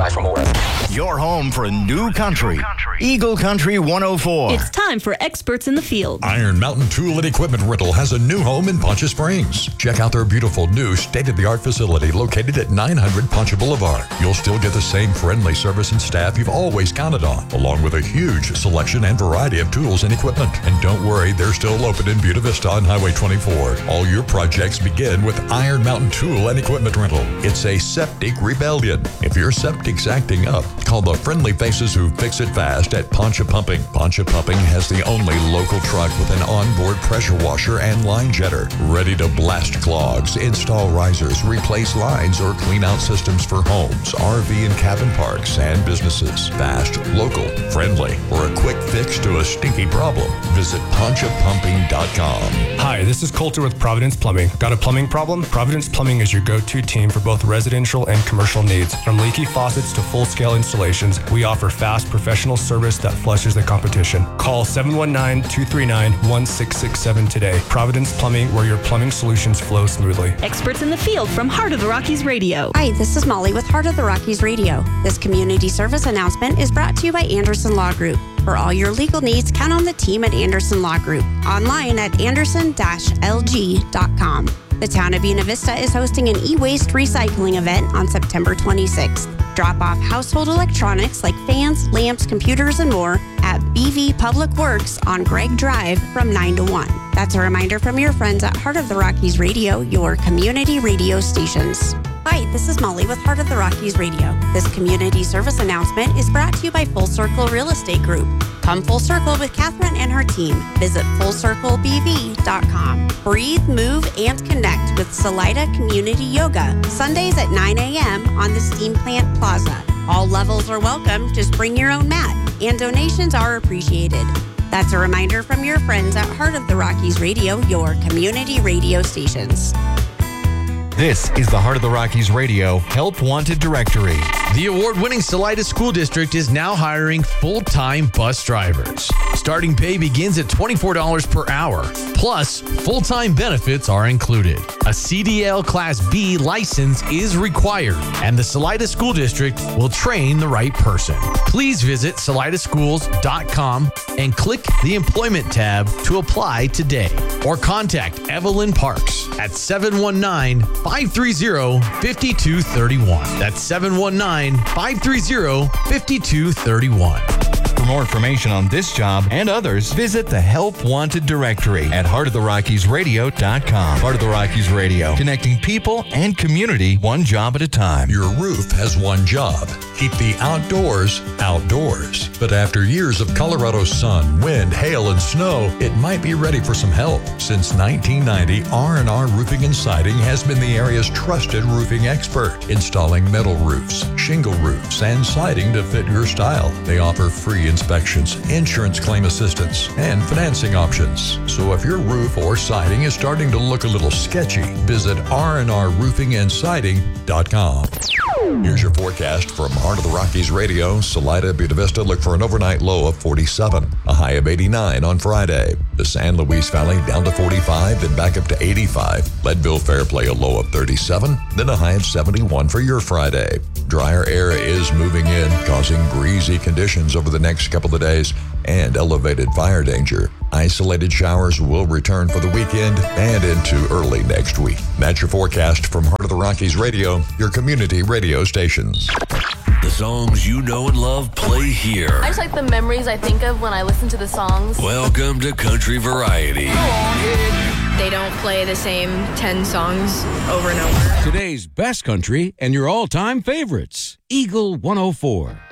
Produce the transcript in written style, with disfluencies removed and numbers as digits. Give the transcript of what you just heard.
advised for more. Your home for new country. Eagle Country 104. It's time for Experts in the Field. Iron Mountain Tool and Equipment Rental has a new home in Poncha Springs. Check out their beautiful new state-of-the-art facility located at 900 Poncha Boulevard. You'll still get the same friendly service and staff you've always counted on, along with a huge selection and variety of tools and equipment. And don't worry, they're still open in Buena Vista on Highway 24. All your projects begin with Iron Mountain Tool and Equipment Rental. It's a septic rebellion. If your septic's acting up, call the friendly faces who fix it fast at Poncha Pumping. Poncha Pumping has the only local truck with an onboard pressure washer and line jetter, ready to blast clogs, install risers, replace lines, or clean out systems for homes, RV and cabin parks, and businesses. Fast, local, friendly, or a quick fix to a stinky problem. Visit ponchapumping.com. Hi, this is Coulter with Providence Plumbing. Got a plumbing problem? Providence Plumbing is your go-to team for both residential and commercial needs. From leaky faucets to full-scale installations, we offer fast, professional service that flushes the competition. Call 719-239-1667 today. Providence Plumbing, where your plumbing solutions flow smoothly. Experts in the Field from Heart of the Rockies Radio. Hi, this is Molly with Heart of the Rockies Radio. This community service announcement is brought to you by Anderson Law Group. For all your legal needs, count on the team at Anderson Law Group. Online at anderson-lg.com. The town of Buena Vista is hosting an e-waste recycling event on September 26th. Drop off household electronics like fans, lamps, computers, and more at BV Public Works on Gregg Drive from 9 to 1. That's a reminder from your friends at Heart of the Rockies Radio, your community radio stations. Hi, this is Molly with Heart of the Rockies Radio. This community service announcement is brought to you by Full Circle Real Estate Group. Come full circle with Catherine and her team. Visit FullCircleBV.com. Breathe, move, and connect with Salida Community Yoga. Sundays at 9 a.m. on the Steam Plant Plaza. All levels are welcome. Just bring your own mat, and donations are appreciated. That's a reminder from your friends at Heart of the Rockies Radio, your community radio stations. This is the Heart of the Rockies Radio Help Wanted Directory. The award-winning Salida School District is now hiring full-time bus drivers. Starting pay begins at $24 per hour. Plus, full-time benefits are included. A CDL Class B license is required, and the Salida School District will train the right person. Please visit salidaschools.com and click the Employment tab to apply today. Or contact Evelyn Parks at 719-530-5231. That's 719-530-5231. For more information on this job and others, visit the Help Wanted directory at heartoftheRockiesradio.com. Heart of the Rockies Radio, connecting people and community one job at a time. Your roof has one job. Keep the outdoors outdoors. But after years of Colorado sun, wind, hail, and snow, it might be ready for some help. Since 1990, R&R Roofing and Siding has been the area's trusted roofing expert, installing metal roofs, shingle roofs, and siding to fit your style. They offer free inspections, insurance claim assistance, and financing options. So if your roof or siding is starting to look a little sketchy, visit rnrroofingandsiding.com. Here's your forecast from Heart of the Rockies Radio. Salida, Buena Vista, look for an overnight low of 47, a high of 89 on Friday. The San Luis Valley down to 45, then back up to 85. Leadville Fairplay a low of 37, then a high of 71 for your Friday. Drier air is moving in, causing breezy conditions over the next couple of days and elevated fire danger. Isolated showers will return for the weekend and into early next week. That's your forecast from Heart of the Rockies Radio, your community radio stations. The songs you know and love play here. I just like the memories I think of when I listen to the songs. Welcome to Country Variety. They don't play the same 10 songs over and over. Today's best country and your all-time favorites. Eagle 104.